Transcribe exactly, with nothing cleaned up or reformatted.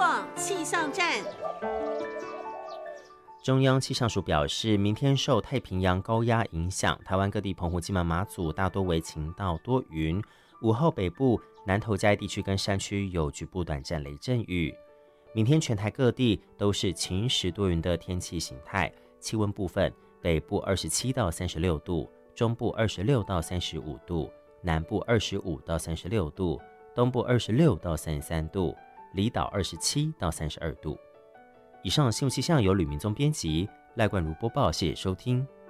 广气象站。 中央气象署表示，明天受太平洋高压影响，台湾各地澎湖、金门、马祖大多为晴到多云，午后北部、南投嘉义地区跟山区有局部短暂雷阵雨。明天全台各地都是晴时多云的天气形态，气温部分，北部二十七到三十六度，中部二十六到三十五度，南部二十五到三十六度，东部二十六到三十三度，离岛二十七到三十二度。以上新闻气象由吕明宗编辑，赖冠如播报，谢谢收听。